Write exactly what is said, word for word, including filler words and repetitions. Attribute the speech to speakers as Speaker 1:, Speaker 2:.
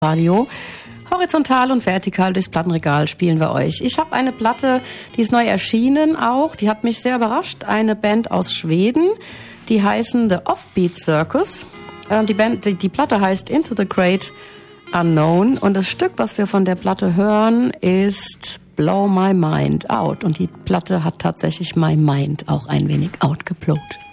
Speaker 1: Radio. Horizontal und vertikal durchs Plattenregal spielen wir euch. Ich habe eine Platte, die ist neu erschienen auch. Die hat mich sehr überrascht. Eine Band aus Schweden, die heißen The Offbeat Circus. Ähm, die, Band, die, die Platte heißt Into the Great Unknown. Und das Stück, was wir von der Platte hören, ist Blow My Mind Out. Und die Platte hat tatsächlich My Mind auch ein wenig outgeblowt.